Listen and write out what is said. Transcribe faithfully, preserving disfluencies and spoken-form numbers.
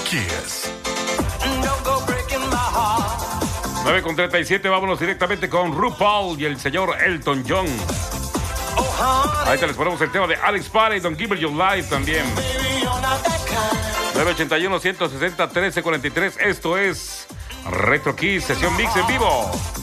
Kiss. nueve con treinta y siete, vámonos directamente con RuPaul y el señor Elton John. Ahí te les ponemos el tema de Alex Party, Don't Give It Your Life también. nueve ochenta y uno, ciento sesenta, trece cuarenta y tres. Esto es Retro Kiss, sesión mix en vivo.